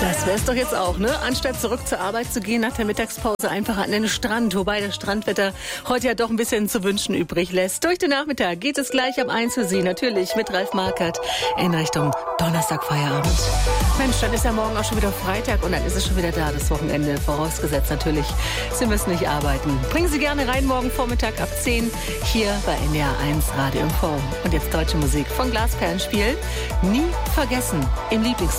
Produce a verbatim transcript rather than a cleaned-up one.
Das wäre es doch jetzt auch, ne? Anstatt zurück zur Arbeit zu gehen nach der Mittagspause, einfach an den Strand. Wobei das Strandwetter heute ja doch ein bisschen zu wünschen übrig lässt. Durch den Nachmittag geht es gleich ab eins für Sie, natürlich mit Ralf Markert in Richtung Donnerstag Feierabend. Mensch, dann ist ja morgen auch schon wieder Freitag und dann ist es schon wieder da, das Wochenende. Vorausgesetzt natürlich, Sie müssen nicht arbeiten. Bringen Sie gerne rein morgen Vormittag ab zehn hier bei N D R eins Radio Info. Und jetzt deutsche Musik von Glasperlenspiel. Nie vergessen im Lieblings